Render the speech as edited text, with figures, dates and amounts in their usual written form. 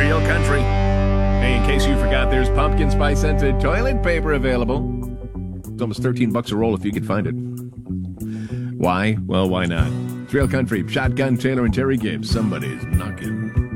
Real Country. Hey, in case you forgot, there's pumpkin spice scented toilet paper available. It's almost $13 a roll if you could find it. Why? Well, why not? It's Real Country. Shotgun, Taylor, and Terry Gibbs. Somebody's knocking.